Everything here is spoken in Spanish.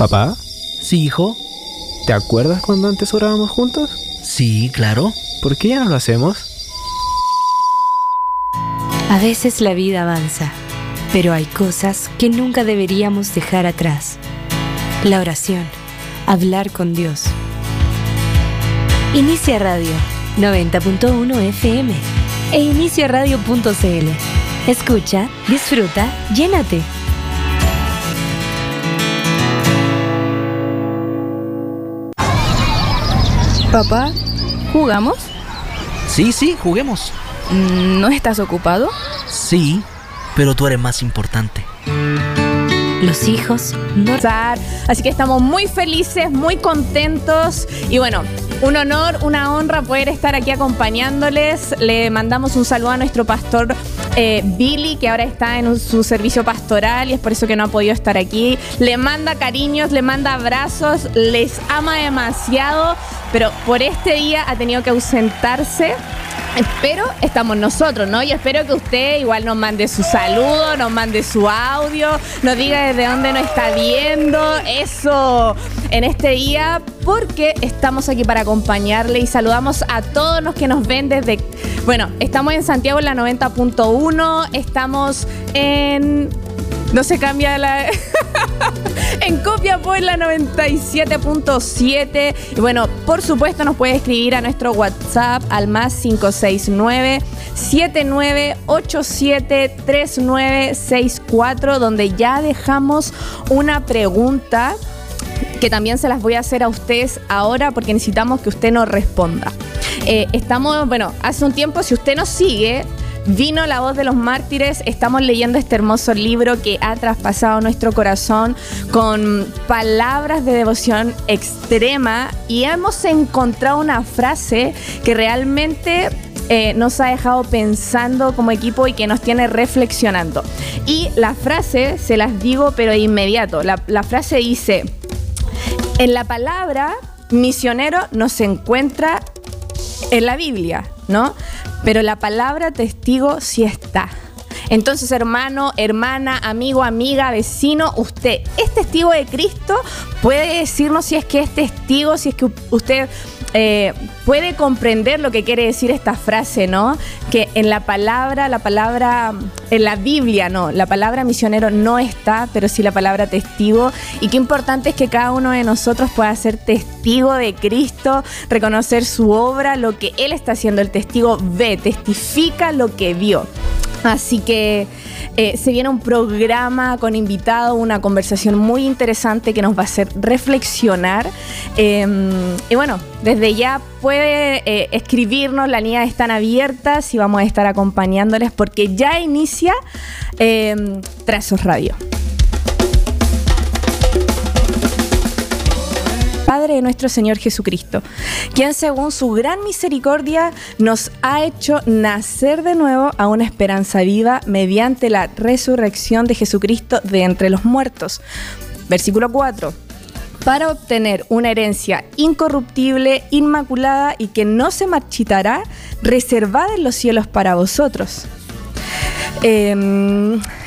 Papá, Sí, hijo. ¿te acuerdas cuando antes orábamos juntos? Sí, claro. ¿Por qué ya no lo hacemos? A veces la vida avanza, pero hay cosas que nunca deberíamos dejar atrás. La oración, hablar con Dios. Inicia Radio 90.1 FM e iniciaradio.cl. Escucha, disfruta, llénate. Papá, ¿jugamos? Sí, juguemos. ¿No estás ocupado? Sí, pero tú eres más importante. Los hijos no... Así que estamos muy felices, muy contentos y bueno, un honor, una honra poder estar aquí acompañándoles. Le mandamos un saludo a nuestro pastor Billy, que ahora está en su servicio pastoral y es por eso que no ha podido estar aquí. Le manda cariños, le manda abrazos, les ama demasiado, pero por este día ha tenido que ausentarse. Pero estamos nosotros, ¿no? Y espero que usted igual nos mande su saludo, nos mande su audio, nos diga desde dónde nos está viendo, eso, en este día, porque estamos aquí para acompañarle y saludamos a todos los que nos ven desde... Bueno, estamos en Santiago en la 90.1, estamos en... No se cambia la... en Copiapó en la 97.7. Y bueno, por supuesto nos puede escribir a nuestro WhatsApp al más 569-7987-3964, donde ya dejamos una pregunta que también se las voy a hacer a ustedes ahora porque necesitamos que usted nos responda. Hace un tiempo, si usted nos sigue, vino La Voz de los Mártires, estamos leyendo este hermoso libro que ha traspasado nuestro corazón con palabras de devoción extrema y hemos encontrado una frase que realmente nos ha dejado pensando como equipo y que nos tiene reflexionando. Y la frase, se las digo pero de inmediato, la frase dice: en la palabra misionero no se encuentra en la Biblia, ¿no? Pero la palabra testigo sí está. Entonces, hermano, hermana, amigo, amiga, vecino, usted es testigo de Cristo. Puede decirnos si es que es testigo, si es que usted puede comprender lo que quiere decir esta frase, ¿no? Que en la palabra, en la Biblia, no, la palabra misionero no está, pero sí la palabra testigo. Y qué importante es que cada uno de nosotros pueda ser testigo de Cristo, reconocer su obra, lo que Él está haciendo. El testigo ve, testifica lo que vio. Así que se viene un programa con invitado, una conversación muy interesante que nos va a hacer reflexionar. Y bueno, desde ya puede escribirnos, las líneas están abiertas y vamos a estar acompañándoles porque ya inicia Trazos Radio. Padre de nuestro Señor Jesucristo, quien según su gran misericordia nos ha hecho nacer de nuevo a una esperanza viva mediante la resurrección de Jesucristo de entre los muertos. Versículo 4. Para obtener una herencia incorruptible, inmaculada y que no se marchitará, reservada en los cielos para vosotros.